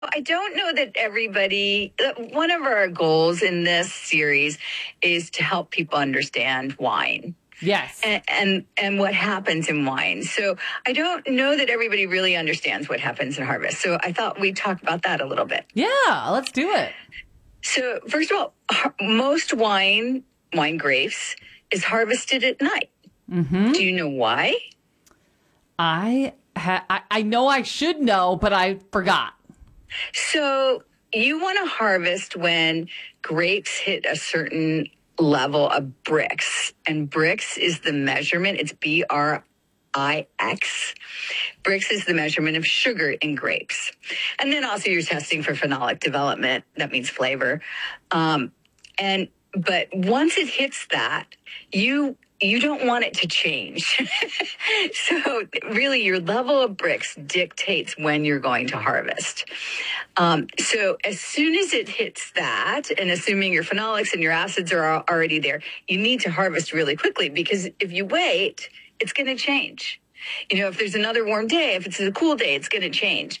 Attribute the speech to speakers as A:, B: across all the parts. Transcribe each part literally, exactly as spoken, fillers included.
A: I don't know that everybody, one of our goals in this series is to help people understand wine.
B: Yes.
A: And, and and what happens in wine. So I don't know that everybody really understands what happens in harvest. So I thought we'd talk about that a little bit.
B: Yeah, let's do it.
A: So first of all, most wine, wine grapes, is harvested at night.
B: Mm-hmm.
A: Do you know why?
B: I, ha- I I know I should know, but I forgot.
A: So you want to harvest when grapes hit a certain level of Brix. And Brix is the measurement. It's B R I X. Brix is the measurement of sugar in grapes. And then also you're testing for phenolic development. That means flavor. Um, and but once it hits that, you you don't want it to change. So really your level of Brix dictates when you're going to harvest. Um, so as soon as it hits that, and assuming your phenolics and your acids are already there, you need to harvest really quickly, because if you wait, it's going to change. You know, if there's another warm day, if it's a cool day, it's going to change.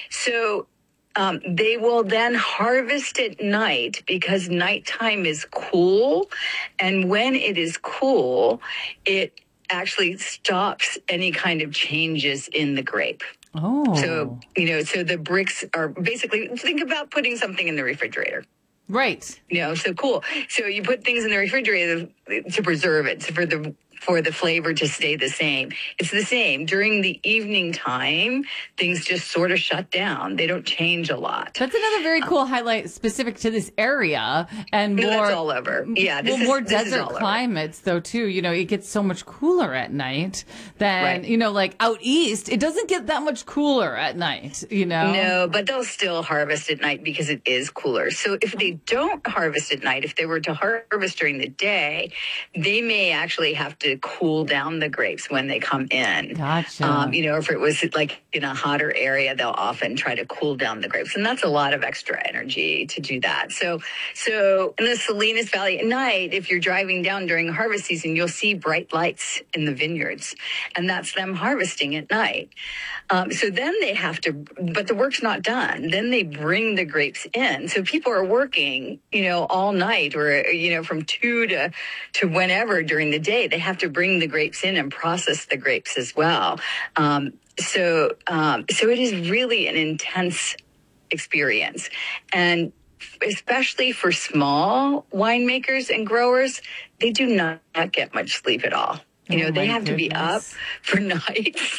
A: So Um, they will then harvest at night, because nighttime is cool. And when it is cool, it actually stops any kind of changes in the grape.
B: Oh.
A: So, you know, so the Brix are basically, think about putting something in the refrigerator.
B: Right.
A: You know, so cool. So you put things in the refrigerator to preserve it, for the for the flavor to stay the same. It's the same. During the evening time, things just sort of shut down. They don't change a lot.
B: That's another very cool um, highlight specific to this area, and
A: no,
B: more
A: that's all over. Yeah, this
B: well,
A: is,
B: more
A: this
B: desert climates over. Though too. You know, it gets so much cooler at night than right. you know, like out east. It doesn't get that much cooler at night. You know,
A: no, but they'll still harvest at night because it is cooler. So if they don't harvest at night, if they were to harvest during the day, they may actually have to cool down the grapes when they come in.
B: Gotcha.
A: Um, you know, if it was like in a hotter area, they'll often try to cool down the grapes. And that's a lot of extra energy to do that. So, so in the Salinas Valley at night, if you're driving down during harvest season, you'll see bright lights in the vineyards. And that's them harvesting at night. Um, so then they have to, but the work's not done. Then they bring the grapes in. So people are working, you know, all night, or, you know, from two to, to whenever during the day. They have to bring the grapes in and process the grapes as well. Um, so, um, so it is really an intense experience. And especially for small winemakers and growers, they do not, not get much sleep at all. You know, oh they have goodness. to be up for nights.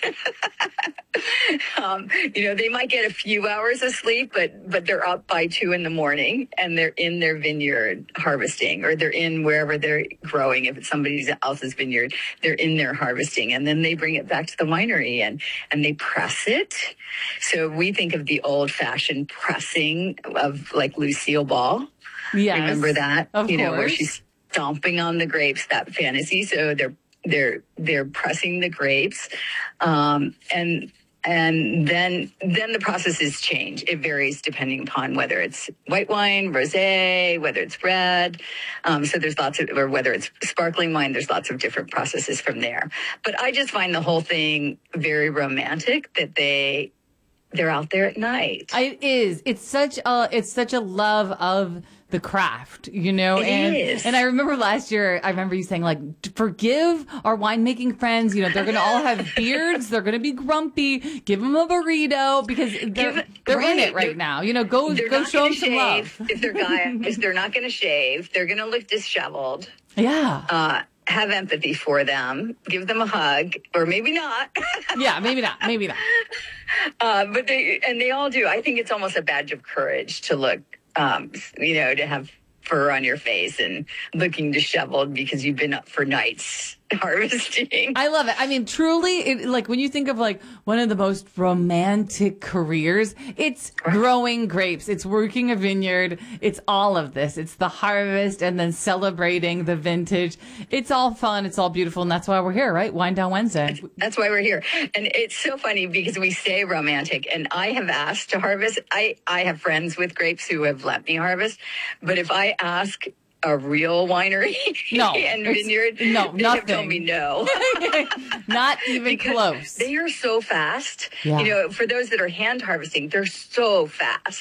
A: um, you know, they might get a few hours of sleep, but but they're up by two in the morning, and they're in their vineyard harvesting, or they're in wherever they're growing. If it's somebody else's vineyard, they're in there harvesting, and then they bring it back to the winery and and they press it. So we think of the old-fashioned pressing of like Lucille Ball.
B: Yes,
A: remember that?
B: Of
A: you know,
B: course.
A: where she's stomping on the grapes. That fantasy. So they're They're they're pressing the grapes, um, and and then then the processes change. It varies depending upon whether it's white wine, rosé, whether it's red. Um, so there's lots of, or whether it's sparkling wine. There's lots of different processes from there. But I just find the whole thing very romantic that they they're out there at night.
B: It is. It's such a it's such a love of the craft, you know,
A: it
B: and
A: is.
B: and I remember last year, I remember you saying, like, forgive our winemaking friends, you know, they're going to all have beards, they're going to be grumpy, give them a burrito, because they're Give, they're right. in it right they're, now, you know, go go show them some love.
A: If they're guys, they're not going to shave, they're going to look disheveled.
B: Yeah.
A: Uh, have empathy for them, give them a hug, or maybe not.
B: yeah, maybe not, maybe not.
A: Uh, but they, and they all do. I think it's almost a badge of courage to look, um, you know, to have fur on your face and looking disheveled because you've been up for nights harvesting.
B: I love it. I mean, truly, it, like when you think of like one of the most romantic careers, it's growing grapes, it's working a vineyard, it's all of this. It's the harvest and then celebrating the vintage. It's all fun. It's all beautiful. And that's why we're here, right? Wine Down Wednesday.
A: That's, that's why we're here. And it's so funny because we say romantic, and I have asked to harvest. I, I have friends with grapes who have let me harvest. But if I ask a real winery
B: No,
A: and
B: it's-
A: vineyard,
B: no,
A: they have told
B: nothing.
A: me no.
B: Not even
A: Because
B: close.
A: They are so fast.
B: Yeah.
A: You know, for those that are hand harvesting, they're so fast.